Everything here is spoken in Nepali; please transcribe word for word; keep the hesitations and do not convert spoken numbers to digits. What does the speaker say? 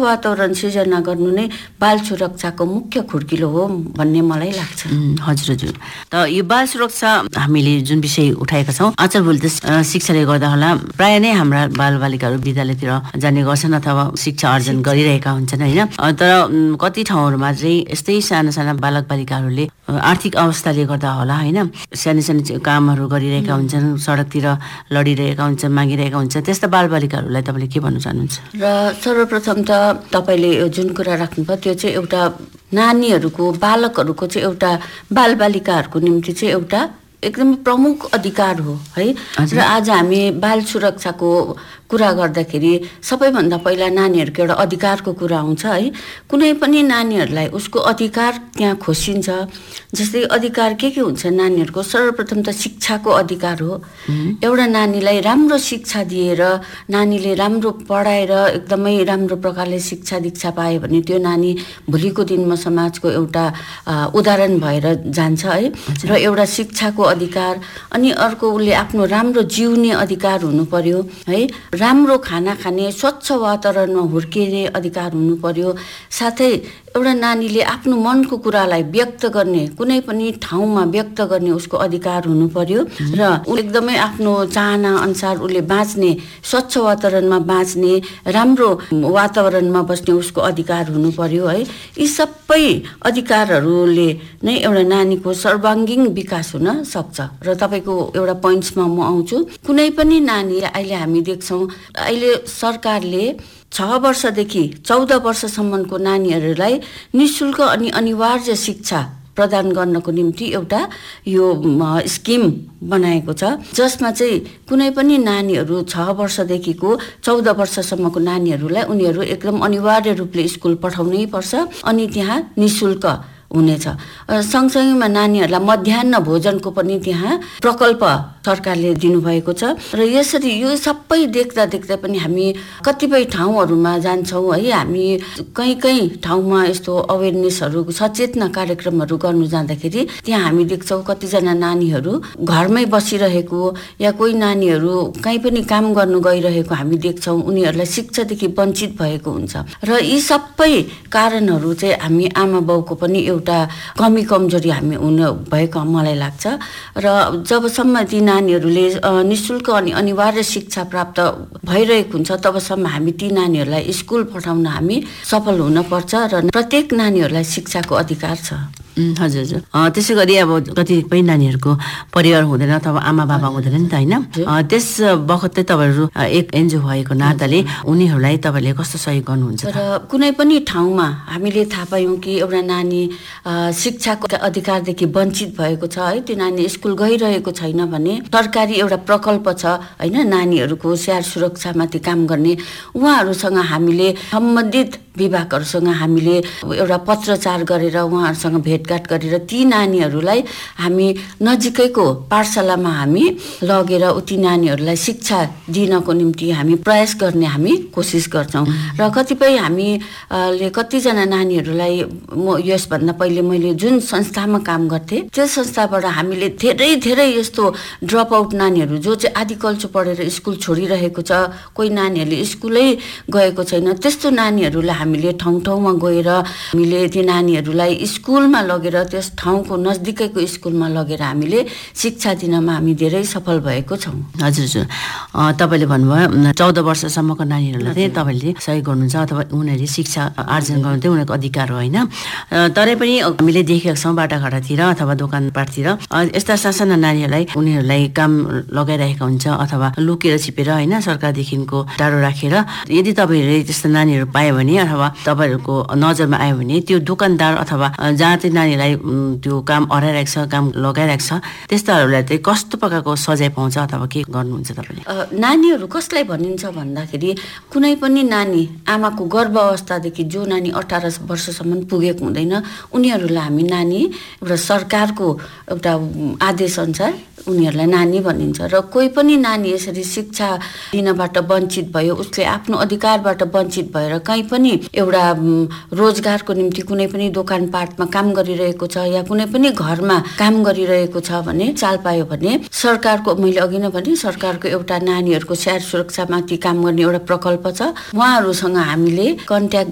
वातावरण सिर्जना गर्नु नै बाल सुरक्षाको मुख्य खुड्किलो हो भन्ने मलाई लाग्छ। हजुर हजुर। त यो बाल सुरक्षा हामीले जुन विषय उठाएका छौँ, आजकल भोलि त शिक्षाले गर्दा होला प्राय नै हाम्रा बालबालिकाहरू विद्यालयतिर जाने गर्छन् अथवा शिक्षा आर्जन गरिरहेका हुन्छन् होइन। तर कति ठाउँहरूमा चाहिँ यस्तै साना साना बालक बालिकाहरूले आर्थिक अवस्थाले गर्दा होला होइन सानो सानो कामहरू गरिरहेका हुन्छन्, सडकतिर लडिरहेका हुन्छन्, मागिरहेका हुन्छन्। त्यस्ता बालबालिकाहरूलाई तपाईँले के भन्नु चाहनुहुन्छ? र सर्वप्रथम त तपाईँले जुन कुरा राख्नुभयो त्यो चाहिँ एउटा नानीहरूको बालकहरूको चाहिँ एउटा बालबालिकाहरूको निम्ति चाहिँ एउटा एकदमै प्रमुख अधिकार हो है। र आज हामी बाल सुरक्षाको कुरा गर्दाखेरि सबैभन्दा पहिला नानीहरूको एउटा अधिकारको कुरा आउँछ है। कुनै पनि नानीहरूलाई उसको अधिकार त्यहाँ खोसिन्छ। जस्तै अधिकार के के हुन्छ नानीहरूको? सर्वप्रथम त शिक्षाको अधिकार हो। एउटा नानीलाई राम्रो शिक्षा दिएर नानीले राम्रो पढाएर एकदमै राम्रो प्रकारले शिक्षा दीक्षा पायो भने त्यो नानी भोलिको दिनमा समाजको एउटा उदाहरण भएर जान्छ है। र एउटा शिक्षाको अधिकार, अनि अर्को उसले आफ्नो राम्रो जिउने अधिकार हुनु पर्यो है। राम्रो खाना खाने, स्वच्छ वातावरणमा हुर्किने अधिकार हुनु पर्यो। साथै एउटा नानीले आफ्नो मनको कुरालाई व्यक्त गर्ने, कुनै पनि ठाउँमा व्यक्त गर्ने उसको अधिकार हुनु पर्यो। र ऊ एकदमै आफ्नो चाहना अनुसार उसले बाँच्ने, स्वच्छ वातावरणमा बाँच्ने, राम्रो वातावरणमा बस्ने उसको अधिकार हुनु पर्यो है। यी सबै अधिकारहरूले नै एउटा नानीको सर्वाङ्गीण विकास हुन सक्छ। र तपाईँको एउटा पोइन्ट्समा म आउँछु। कुनै पनि नानी अहिले हामी देख्छौँ अहिले सरकारले छ वर्षदेखि चौध वर्षसम्मको नानीहरूलाई निःशुल्क अनि अनिवार्य शिक्षा प्रदान गर्नको निम्ति एउटा यो स्किम बनाएको छ, जसमा चाहिँ कुनै पनि नानीहरू छ वर्षदेखिको चौध वर्षसम्मको नानीहरूलाई उनीहरू एकदम अनिवार्य रूपले स्कुल पठाउनै पर्छ अनि त्यहाँ निःशुल्क हुनेछ। सँगसँगैमा नानीहरूलाई मध्याह्न भोजनको पनि त्यहाँ प्रकल्प सरकारले दिनुभएको छ। र यसरी यो सबै देख्दा देख्दा पनि हामी कतिपय ठाउँहरूमा जान्छौँ है। हामी कहीँ कहीँ ठाउँमा यस्तो अवेरनेसहरू, सचेतना कार्यक्रमहरू गर्नु जाँदाखेरि त्यहाँ हामी देख्छौँ कतिजना नानीहरू घरमै बसिरहेको या कोही नानीहरू कहीँ पनि काम गर्नु गइरहेको हामी देख्छौँ। उनीहरूलाई शिक्षादेखि वञ्चित भएको हुन्छ। र यी सबै कारणहरू चाहिँ हामी आमा बाउको पनि एउटा कमी कमजोरी हामी हुनु भएको मलाई लाग्छ। र जबसम्म ती नानीहरूले निःशुल्क अनि अनिवार्य शिक्षा प्राप्त भइरहेको हुन्छ तबसम्म हामी ती नानीहरूलाई स्कुल पठाउन हामी सफल हुनपर्छ। र प्रत्येक नानीहरूलाई शिक्षाको अधिकार छ। हजुर हजुर। त्यसै गरी अब कतिपय नानीहरूको परिवार हुँदैन अथवा आमा बाबा हुँदैन नि त होइन। त्यस बखत चाहिँ तपाईँहरू एक एनजिओ भएको नाताले उनीहरूलाई तपाईँले कस्तो सहयोग गर्नुहुन्छ? र कुनै पनि ठाउँमा हामीले थाहा पायौँ कि एउटा नानी शिक्षाको अधिकारदेखि वञ्चित भएको छ है, त्यो नानी स्कुल गइरहेको छैन भने सरकारी एउटा प्रकल्प छ होइन नानीहरूको स्याहार सुरक्षामाथि काम गर्ने, उहाँहरूसँग हामीले सम्बन्धित विभागहरूसँग हामीले एउटा पत्रचार गरेर उहाँहरूसँग भेटघाट गरेर ती नानीहरूलाई हामी नजिकैको पाठशालामा हामी लगेर ती नानीहरूलाई शिक्षा दिनको निम्ति हामी प्रयास गर्ने हामी कोसिस गर्छौँ। र कतिपय हामीले कतिजना नानीहरूलाई म यसभन्दा पहिले मैले जुन संस्थामा काम गर्थेँ त्यो संस्थाबाट हामीले धेरै धेरै यस्तो ड्रप आउट नानीहरू जो चाहिँ आदिकल्चो पढेर स्कुल छोडिरहेको छ, कोही नानीहरूले स्कुलै गएको छैन, त्यस्तो नानीहरूलाई हामीले ठाउँ ठाउँमा गएर हामीले त्यो नानीहरूलाई स्कुलमा लगेर त्यस ठाउँको नजदिकैको स्कुलमा लगेर हामीले शिक्षा दिनमा हामी धेरै सफल भएको छौँ। हजुर हजुर। तपाईँले भन्नुभयो चौध वर्षसम्मको नानीहरूलाई चाहिँ तपाईँले सहयोग गर्नुहुन्छ अथवा उनीहरूले शिक्षा आर्जन गर्नु चाहिँ उनीहरूको अधिकार हो होइन। तरै पनि हामीले देखेका छौँ बाटाघाटातिर अथवा दोकानपाटतिर यस्ता सासाना नानीहरूलाई उनीहरूलाई काम लगाइरहेका हुन्छ अथवा लुकेर छिपेर होइन सरकारदेखिको टाढो राखेर। यदि तपाईँहरूले त्यस्तो नानीहरू पायो भने अथवा तपाईँहरूको नजरमा आयो भने त्यो दोकानदार अथवा जहाँ चाहिँ नानीलाई त्यो काम हराइरहेको छ, काम लगाइरहेको छ, त्यस्ताहरूलाई चाहिँ कस्तो प्रकारको सजाय पाउँछ अथवा के गर्नुहुन्छ तपाईँले? नानीहरू कसलाई भनिन्छ भन्दाखेरि कुनै पनि नानी आमाको गर्भ अवस्थादेखि जो नानी अठार वर्षसम्म पुगेको हुँदैन उनीहरूलाई हामी नानी एउटा सरकारको एउटा आदेश अनुसार उनीहरूलाई नानी भनिन्छ। र कोही पनि नानी यसरी शिक्षा दिनबाट वञ्चित भयो, उसले आफ्नो अधिकारबाट वञ्चित भएर कहीँ पनि एउटा रोजगारको निम्ति कुनै पनि दोकानपाटमा काम गरिरहेको छ या कुनै पनि घरमा काम गरिरहेको छ भने चाल पायो भने सरकारको, मैले अघि नै भने सरकारको एउटा नानीहरूको स्याहार सुरक्षामाथि काम गर्ने एउटा प्रकल्प छ, उहाँहरूसँग हामीले कन्ट्याक्ट